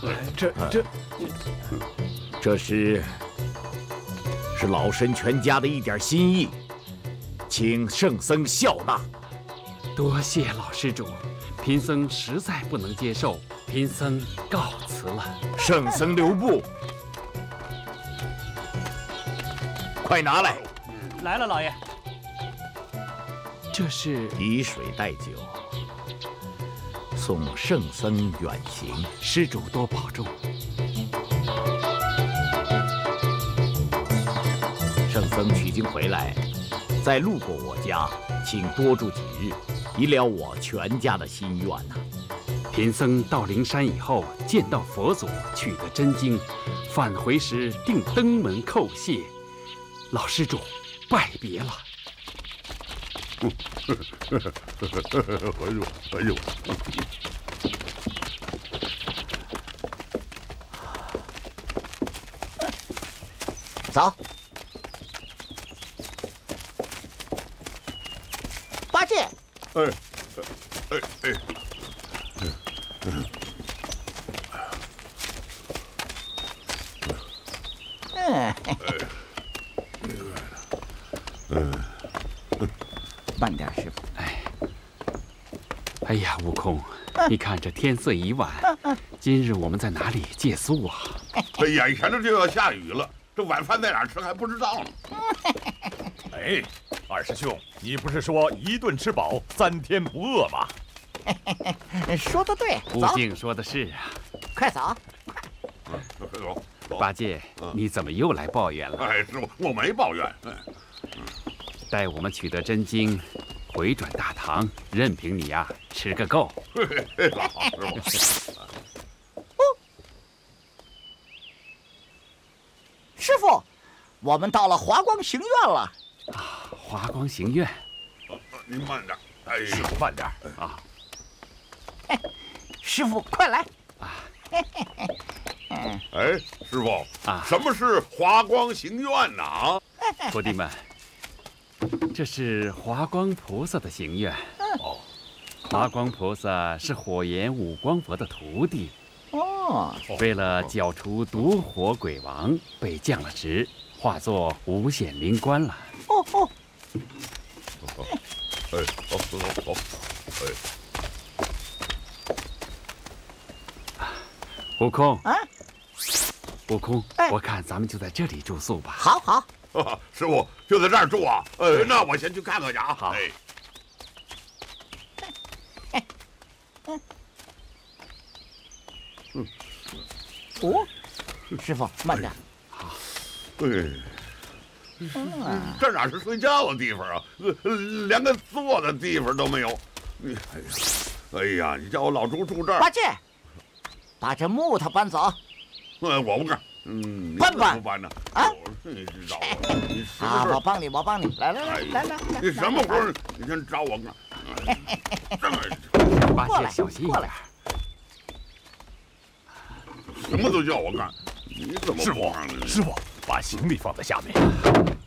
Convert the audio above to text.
这是老身全家的一点心意，请圣僧笑纳。 多谢老施主，贫僧实在不能接受，贫僧告辞了。 圣僧留步，快拿来！ 来了，老爷。 这是以水代酒，送圣僧远行。 施主多保重。 圣僧取经回来，再路过我家，请多住几日，以了我全家的心愿呐。 贫僧到灵山以后，见到佛祖，取得真经，返回时定登门叩谢。老施主，拜别了。 哎呦！ 走。八戒。 哎。 慢点，师傅。 哎呀，悟空，你看这天色已晚，今日我们在哪里借宿啊？ 眼前着就要下雨了，这晚饭在哪儿吃还不知道呢。 哎，二师兄，你不是说一顿吃饱，3天不饿吗？ 说得对， 悟净说的是啊。 快走！ 走。 八戒，你怎么又来抱怨了？ 哎，师傅，我没抱怨。 待我们取得真经，回转大唐，任凭你呀吃个够。 老师傅。 师傅，我们到了华光行院了。 啊，华光行院。 您慢点。哎， 师傅慢点啊。 师傅，快来。 啊。 哎，师傅啊， 什么是华光行院呢？啊， 徒弟们，这是华光菩萨的行院。 哦， 华光菩萨是火焰五光佛的徒弟。 哦， 为了剿除毒火鬼王，被降了职，化作五显灵官了。 哦。 悟空啊， 悟空，我看咱们就在这里住宿吧。 好。 师傅就在这儿住啊？那我先去看看去啊。 好。 师傅慢点。 好。这哪是睡觉的地方啊？连个坐的地方都没有。哎呀，你叫我老朱住这儿。 八戒，把这木头搬走。 我不干。 搬不搬呢？ 啊！ 你知道啊，我帮你。来。 你什么活儿？你先找我干。 八戒小心一点。 什么都叫我干，你怎么？ 师傅，把行李放在下面。